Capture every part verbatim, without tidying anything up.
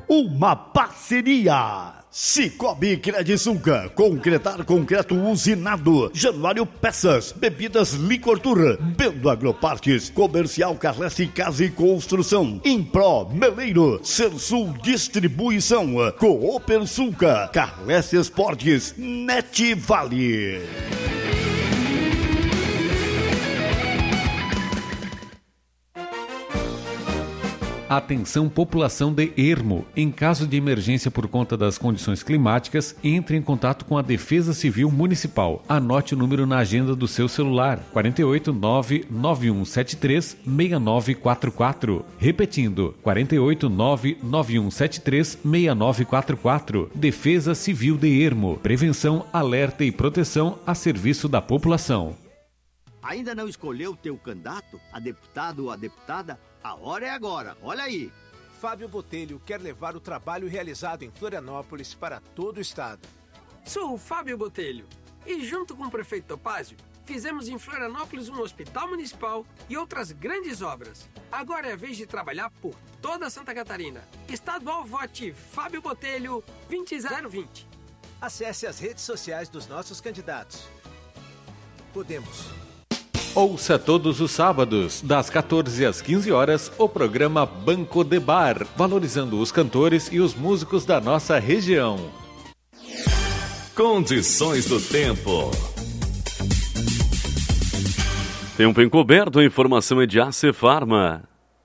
uma parceria. Cicobi Credisunca, concretar concreto usinado. Januário Peças, bebidas Licortur, Bendo Agropartes, Comercial Carlesse Casa e Construção, Impro Meleiro, Sersul Distribuição, Coopersunca, Carlesse Esportes, Net Vale. Atenção população de Ermo. Em caso de emergência por conta das condições climáticas, entre em contato com a Defesa Civil Municipal. Anote o número na agenda do seu celular. quatro oito nove nove um sete três seis nove quatro quatro. Repetindo, quatro oito nove nove um sete três seis nove quatro quatro. Defesa Civil de Ermo. Prevenção, alerta e proteção a serviço da população. Ainda não escolheu o teu candidato, a deputado ou a deputada? A hora é agora, olha aí. Fábio Botelho quer levar o trabalho realizado em Florianópolis para todo o estado. Sou o Fábio Botelho e junto com o prefeito Topázio, fizemos em Florianópolis um hospital municipal e outras grandes obras. Agora é a vez de trabalhar por toda Santa Catarina. Estadual Vote Fábio Botelho vinte zero vinte. Acesse as redes sociais dos nossos candidatos. Podemos. Ouça todos os sábados, das quatorze às quinze horas, o programa Banco de Bar, valorizando os cantores e os músicos da nossa região. Condições do tempo. Tempo encoberto, a informação é de A C Farma.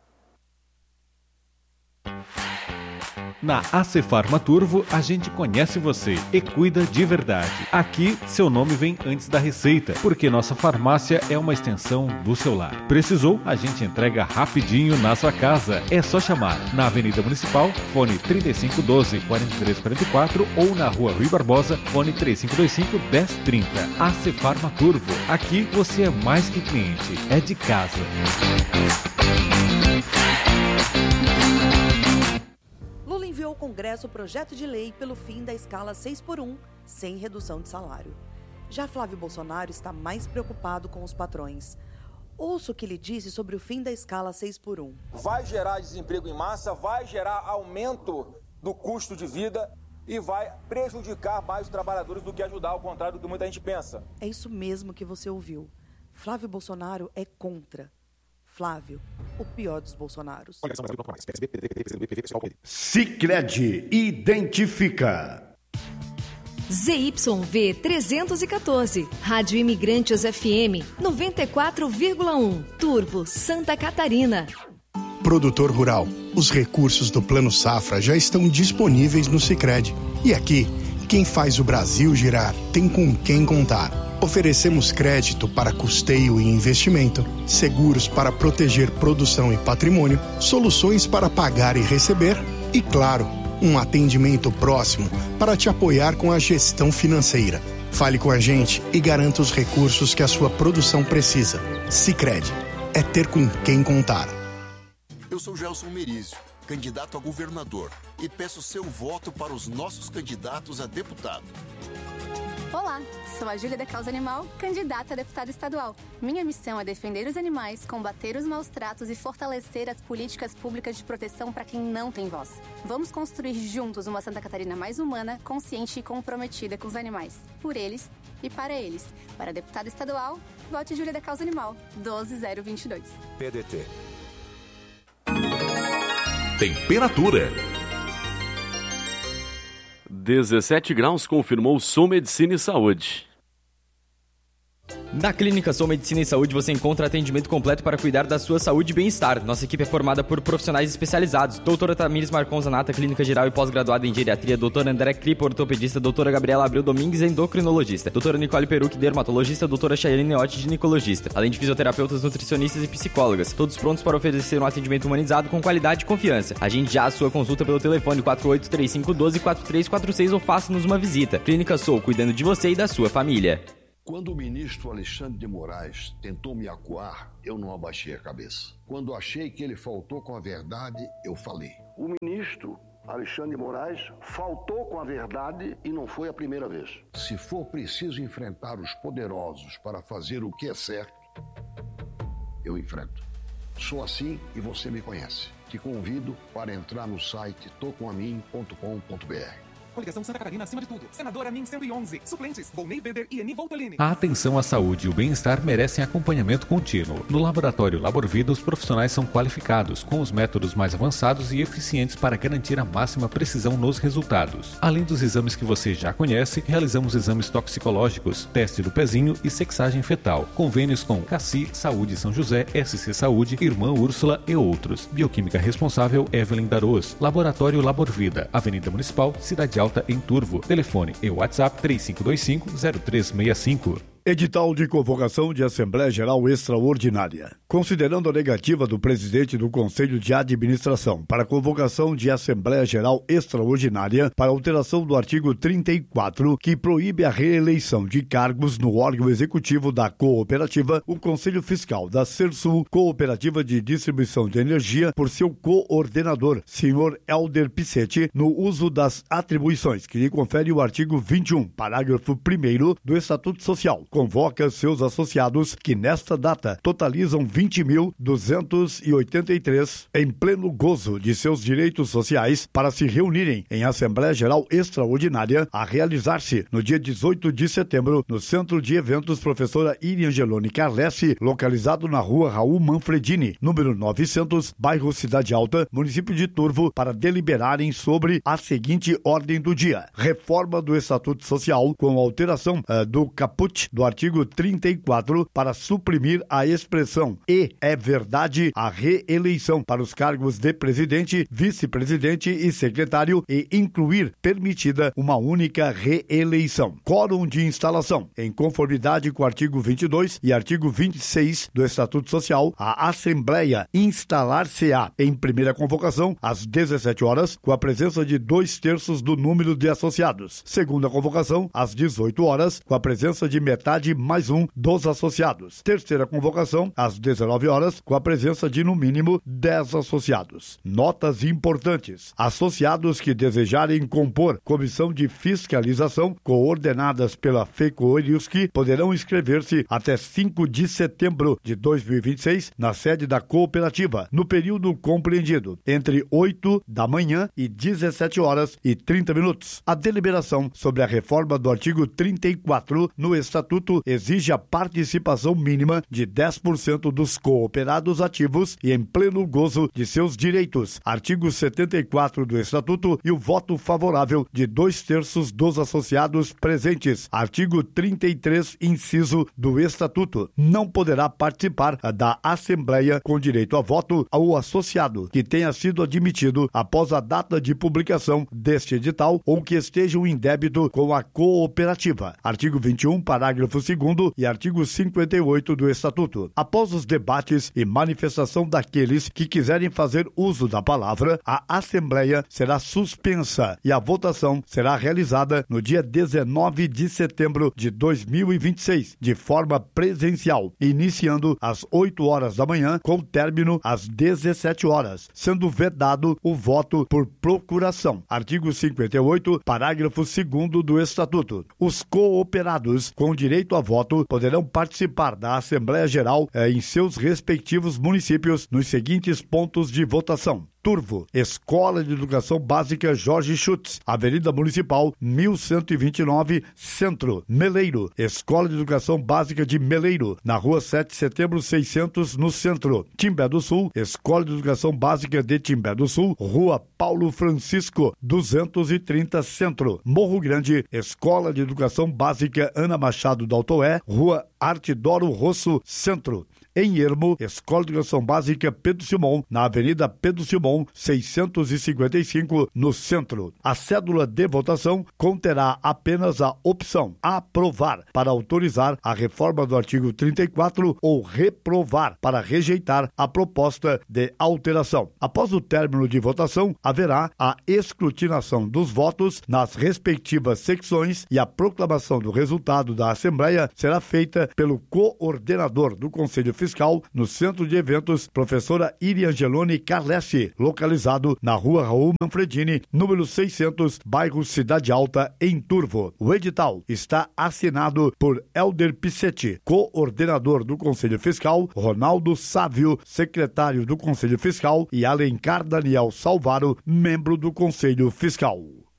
Na A C Farma Turvo, a gente conhece você e cuida de verdade. Aqui, seu nome vem antes da receita, porque nossa farmácia é uma extensão do seu lar. Precisou? A gente entrega rapidinho na sua casa. É só chamar na Avenida Municipal, fone trinta e cinco doze, quarenta e três quarenta e quatro ou na Rua Rui Barbosa, fone três cinco dois cinco, dez trinta. A C Farma Turvo. Aqui você é mais que cliente, é de casa. Lula enviou ao Congresso o projeto de lei pelo fim da escala seis por um, sem redução de salário. Já Flávio Bolsonaro está mais preocupado com os patrões. Ouça o que ele disse sobre o fim da escala seis por um. Vai gerar desemprego em massa, vai gerar aumento do custo de vida e vai prejudicar mais os trabalhadores do que ajudar, ao contrário do que muita gente pensa. É isso mesmo que você ouviu. Flávio Bolsonaro é contra. Flávio, o pior dos Bolsonaros. Sicredi identifica. Z Y V trezentos e quatorze, Rádio Imigrantes F M noventa e quatro vírgula um, Turvo, Santa Catarina. Produtor rural, os recursos do Plano Safra já estão disponíveis no Sicredi. E aqui, quem faz o Brasil girar tem com quem contar. Oferecemos crédito para custeio e investimento, seguros para proteger produção e patrimônio, soluções para pagar e receber e, claro, um atendimento próximo para te apoiar com a gestão financeira. Fale com a gente e garanta os recursos que a sua produção precisa. Sicredi é ter com quem contar. Eu sou Gelson Merizio, candidato a governador, e peço seu voto para os nossos candidatos a deputado. Olá, sou a Júlia da Causa Animal, candidata a deputada estadual. Minha missão é defender os animais, combater os maus tratos e fortalecer as políticas públicas de proteção para quem não tem voz. Vamos construir juntos uma Santa Catarina mais humana, consciente e comprometida com os animais. Por eles e para eles. Para deputada estadual, vote Júlia da Causa Animal, doze zero vinte e dois. P D T. Temperatura. dezessete graus, confirmou Som Medicina e Saúde. Na Clínica Som Medicina e Saúde você encontra atendimento completo para cuidar da sua saúde e bem-estar. Nossa equipe é formada por profissionais especializados. Doutora Tamires Marcon Zanata, clínica geral e pós-graduada em geriatria. Doutora André Cripa, ortopedista. Doutora Gabriela Abreu Domingues, endocrinologista. Doutora Nicole Peruc, dermatologista. Doutora Chayane Neotti, ginecologista. Além de fisioterapeutas, nutricionistas e psicólogas. Todos prontos para oferecer um atendimento humanizado com qualidade e confiança. Agende já a sua consulta pelo telefone quatro oito três cinco um dois quatro três quatro seis ou faça-nos uma visita. Clínica Sou, cuidando de você e da sua família. Quando o ministro Alexandre de Moraes tentou me acuar, eu não abaixei a cabeça. Quando achei que ele faltou com a verdade, eu falei. O ministro Alexandre de Moraes faltou com a verdade e não foi a primeira vez. Se for preciso enfrentar os poderosos para fazer o que é certo, eu enfrento. Sou assim e você me conhece. Te convido para entrar no site tô com a mim ponto com ponto b r. Coligação Santa Catarina acima de tudo. Senadora Min cento e onze. Suplentes: Volney Weber e Eni Voltolini. A atenção à saúde e o bem-estar merecem acompanhamento contínuo. No Laboratório Laborvida, os profissionais são qualificados, com os métodos mais avançados e eficientes para garantir a máxima precisão nos resultados. Além dos exames que você já conhece, realizamos exames toxicológicos, teste do pezinho e sexagem fetal. Convênios com Cassi, Saúde São José, S C Saúde, Irmã Úrsula e outros. Bioquímica responsável Evelyn Daroz. Laboratório Laborvida, Avenida Municipal, Cidade Alta, em Turvo. Telefone e WhatsApp três cinco dois cinco, zero três seis cinco. Edital de convocação de Assembleia Geral Extraordinária. Considerando a negativa do presidente do Conselho de Administração para a convocação de Assembleia Geral Extraordinária para alteração do artigo trinta e quatro, que proíbe a reeleição de cargos no órgão executivo da cooperativa, o Conselho Fiscal da Sersul, Cooperativa de Distribuição de Energia, por seu coordenador, senhor Helder Pissetti, no uso das atribuições que lhe confere o artigo vinte e um, parágrafo primeiro do Estatuto Social, convoca seus associados, que nesta data totalizam vinte mil duzentos e oitenta e três, em pleno gozo de seus direitos sociais, para se reunirem em Assembleia Geral Extraordinária a realizar-se no dia dezoito de setembro no Centro de Eventos Professora Iriangelone Carlessi, localizado na Rua Raul Manfredini, número novecentos, bairro Cidade Alta, município de Turvo, para deliberarem sobre a seguinte ordem do dia: reforma do Estatuto Social com alteração uh, do caput do artigo trinta e quatro para suprimir a expressão "e é verdade" a reeleição para os cargos de presidente, vice-presidente e secretário e incluir permitida uma única reeleição. Quórum de instalação. Em conformidade com o artigo vinte e dois e artigo vinte e seis do Estatuto Social, a Assembleia instalar-se-á em primeira convocação às dezessete horas, com a presença de dois terços do número de associados. Segunda convocação às dezoito horas, com a presença de metade mais um dos associados. Terceira convocação, às dezenove horas, com a presença de, no mínimo, dez associados. Notas importantes. Associados que desejarem compor comissão de fiscalização, coordenadas pela FECOERIUSC, poderão inscrever-se até cinco de setembro de dois mil e vinte e seis, na sede da cooperativa, no período compreendido entre oito da manhã e dezessete horas e trinta minutos. A deliberação sobre a reforma do artigo trinta e quatro no Estatuto exige a participação mínima de dez por cento dos cooperados ativos e em pleno gozo de seus direitos. Artigo setenta e quatro do Estatuto e o voto favorável de dois terços dos associados presentes. Artigo trinta e três, inciso do Estatuto. Não poderá participar da Assembleia com direito a voto ao associado que tenha sido admitido após a data de publicação deste edital ou que estejam em débito com a cooperativa. Artigo vinte e um, parágrafo segundo e artigo cinquenta e oito do Estatuto. Após os debates e manifestação daqueles que quiserem fazer uso da palavra, a Assembleia será suspensa e a votação será realizada no dia dezenove de setembro de dois mil e vinte e seis, de forma presencial, iniciando às oito horas da manhã, com término às dezessete horas, sendo vedado o voto por procuração. Artigo cinquenta e oito, parágrafo segundo do Estatuto. Os cooperados com direito a voto poderão participar da Assembleia Geral eh, em seus respectivos municípios nos seguintes pontos de votação: Turvo, Escola de Educação Básica Jorge Schutz, Avenida Municipal mil cento e vinte e nove, Centro. Meleiro, Escola de Educação Básica de Meleiro, na Rua sete de Setembro seiscentos, no Centro. Timbé do Sul, Escola de Educação Básica de Timbé do Sul, Rua Paulo Francisco duzentos e trinta, Centro. Morro Grande, Escola de Educação Básica Ana Machado da Altoé, Rua Artidoro Rosso, Centro. Em Ermo, Escola de Educação Básica Pedro Simão, na Avenida Pedro Simão, seiscentos e cinquenta e cinco, no Centro. A cédula de votação conterá apenas a opção aprovar para autorizar a reforma do artigo trinta e quatro ou reprovar para rejeitar a proposta de alteração. Após o término de votação, haverá a escrutinação dos votos nas respectivas secções e a proclamação do resultado da Assembleia será feita pelo coordenador do Conselho Fiscal Fiscal, no Centro de Eventos Professora Iri Angeloni Carlessi, localizado na Rua Raul Manfredini, número seiscentos, bairro Cidade Alta, em Turvo. O edital está assinado por Helder Pissetti, coordenador do Conselho Fiscal, Ronaldo Sávio, secretário do Conselho Fiscal, e Alencar Daniel Salvaro, membro do Conselho Fiscal.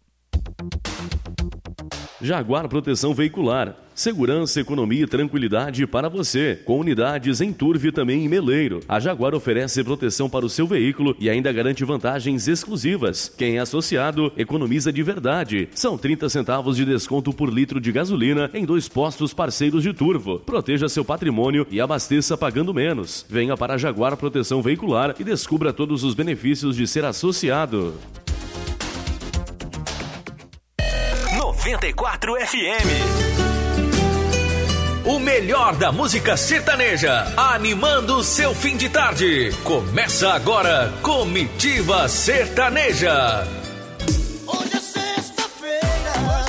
Jaguar Proteção Veicular. Segurança, economia e tranquilidade para você. Com unidades em Turvo e também em Meleiro. A Jaguar oferece proteção para o seu veículo e ainda garante vantagens exclusivas. Quem é associado, economiza de verdade. São trinta centavos de desconto por litro de gasolina em dois postos parceiros de Turvo. Proteja seu patrimônio e abasteça pagando menos. Venha para a Jaguar Proteção Veicular e descubra todos os benefícios de ser associado. noventa e quatro F M. O melhor da música sertaneja, animando seu fim de tarde. Começa agora, Comitiva Sertaneja. Hoje é sexta-feira.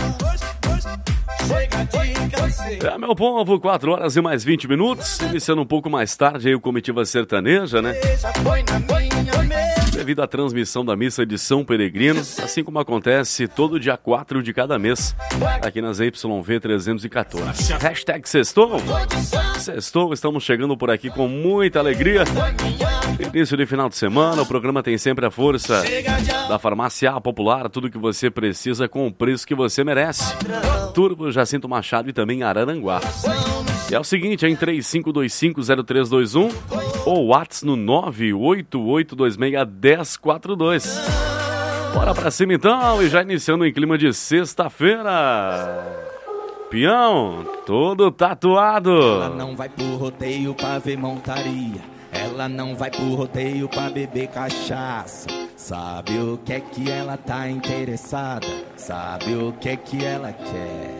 Chega de canseira. É, meu povo, quatro horas e mais vinte minutos. Iniciando um pouco mais tarde aí o Comitiva Sertaneja, né? Devido à transmissão da missa de São Peregrino, assim como acontece todo dia quatro de cada mês, aqui nas Y V trezentos e quatorze. Hashtag Sextou. Sextou, estamos chegando por aqui com muita alegria. Início de final de semana, o programa tem sempre a força da Farmácia Popular, tudo que você precisa com o preço que você merece. Turvo, Jacinto Machado e também Araranguá. E é o seguinte, em três cinco dois cinco zero três dois um ou WhatsApp no nove oito oito dois seis um zero quatro dois. Bora pra cima então, e já iniciando em clima de sexta-feira. Peão, todo tatuado. Ela não vai pro rodeio pra ver montaria. Ela não vai pro rodeio pra beber cachaça. Sabe o que é que ela tá interessada? Sabe o que é que ela quer?